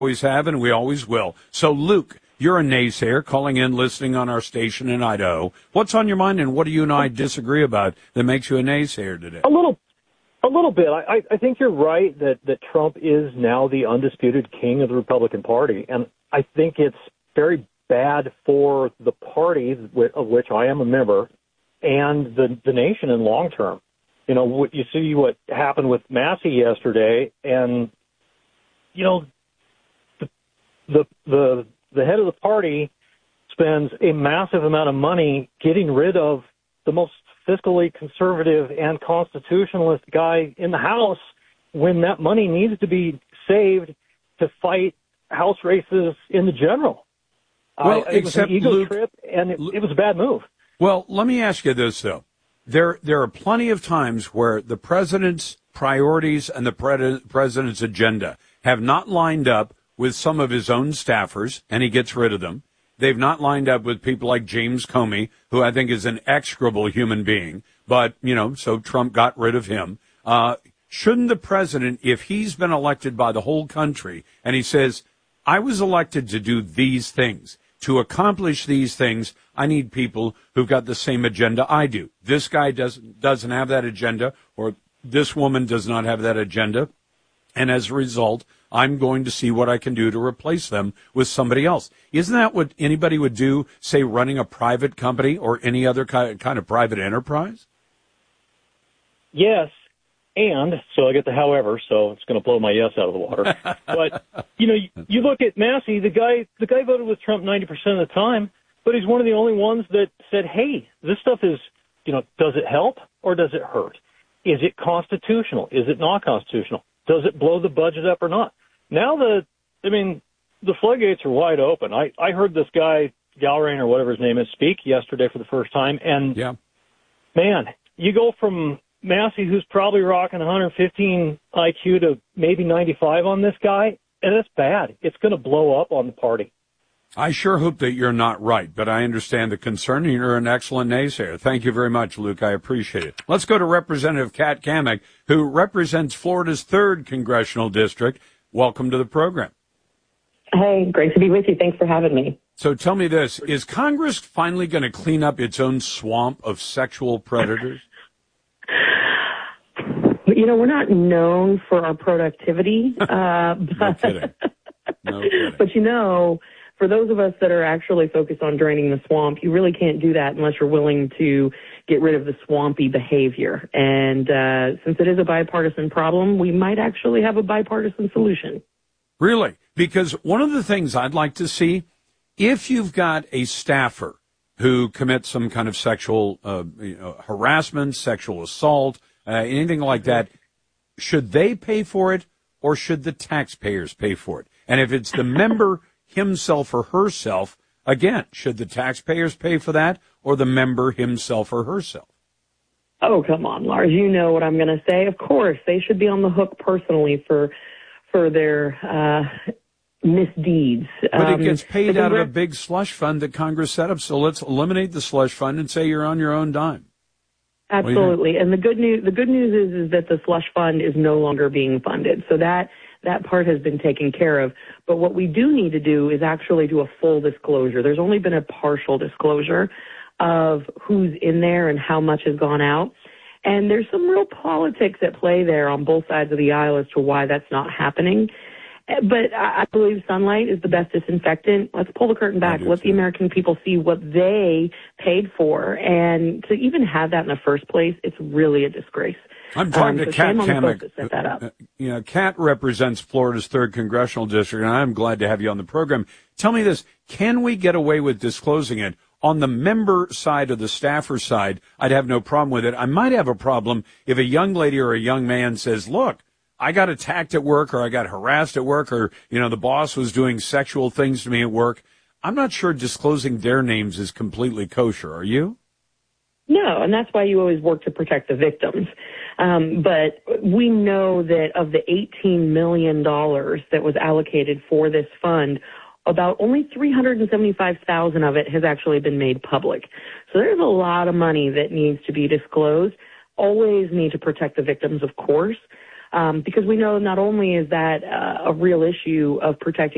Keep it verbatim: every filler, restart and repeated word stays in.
always have, and we always will. So, Luke, you're a naysayer calling in, listening on our station in Idaho. What's on your mind, and what do you and I disagree about that makes you a naysayer today? A little, a little bit. I, I think you're right that, that Trump is now the undisputed king of the Republican Party, and I think it's very bad for the party of which I am a member and the, the nation in long term. You know, what you see what happened with Massey yesterday, and you know, the the the the head of the party spends a massive amount of money getting rid of the most fiscally conservative and constitutionalist guy in the House when that money needs to be saved to fight House races in the general. Well, uh, it was an ego Luke, trip, and it, it was a bad move. Well, let me ask you this, though. There there are plenty of times where the president's priorities and the pre- president's agenda have not lined up with some of his own staffers, and he gets rid of them. They've not lined up with people like James Comey, who I think is an execrable human being. But, you know, so Trump got rid of him. Uh, shouldn't the president, if he's been elected by the whole country, and he says, I was elected to do these things, to accomplish these things, I need people who've got the same agenda I do. This guy doesn't doesn't have that agenda, or this woman does not have that agenda. And as a result, I'm going to see what I can do to replace them with somebody else. Isn't that what anybody would do, say, running a private company or any other kind of private enterprise? Yes, and, so I get the however, so it's going to blow my yes out of the water. But, you know, you, you look at Massey, the guy, the guy voted with Trump ninety percent of the time, but he's one of the only ones that said, hey, this stuff is, you know, does it help or does it hurt? Is it constitutional? Is it not constitutional? Does it blow the budget up or not? Now the, I mean, the floodgates are wide open. I, I heard this guy, Galrain or whatever his name is, speak yesterday for the first time. And, yeah. man, you go from Massey, who's probably rocking one hundred fifteen I Q, to maybe ninety-five on this guy, and that's bad. It's going to blow up on the party. I sure hope that you're not right, but I understand the concern, and you're an excellent naysayer. Thank you very much, Luke. I appreciate it. Let's go to Representative Kat Cammack, who represents Florida's third congressional district. Welcome to the program. Hey, great to be with you. Thanks for having me. So tell me this, is Congress finally going to clean up its own swamp of sexual predators? You know, we're not known for our productivity. Uh, but, no kidding. No kidding. But, you know, for those of us that are actually focused on draining the swamp, you really can't do that unless you're willing to get rid of the swampy behavior. And uh, since it is a bipartisan problem, we might actually have a bipartisan solution. Really? Because one of the things I'd like to see, if you've got a staffer who commits some kind of sexual uh, you know, harassment, sexual assault, uh, anything like that, should they pay for it or should the taxpayers pay for it? And if it's the member himself or herself, again, should the taxpayers pay for that or the member himself or herself? Oh, come on, Lars. You know what I'm going to say. Of course, they should be on the hook personally for for their uh, misdeeds. But um, it gets paid out of rep- a big slush fund that Congress set up. So let's eliminate the slush fund and say you're on your own dime. Absolutely. And the good news the good news is is that the slush fund is no longer being funded. So that that part has been taken care of. But what we do need to do is actually do a full disclosure. There's only been a partial disclosure of who's in there and how much has gone out. And there's some real politics at play there on both sides of the aisle as to why that's not happening. But I believe sunlight is the best disinfectant. Let's pull the curtain back. Let the American people see what they paid for. And to even have that in the first place, it's really a disgrace. I'm talking um, to so Kat Cammack. Cammack. Uh, you know, Kat represents Florida's third congressional district, and I'm glad to have you on the program. Tell me this, can we get away with disclosing it? On the member side or the staffer side, I'd have no problem with it. I might have a problem if a young lady or a young man says, look, I got attacked at work or I got harassed at work or, you know, the boss was doing sexual things to me at work. I'm not sure disclosing their names is completely kosher. Are you? No, and that's why you always work to protect the victims. Um, but we know that of the eighteen million dollars that was allocated for this fund, about only three hundred seventy-five thousand dollars of it has actually been made public. So there's a lot of money that needs to be disclosed. Always need to protect the victims, of course, um, because we know not only is that uh, a real issue of protecting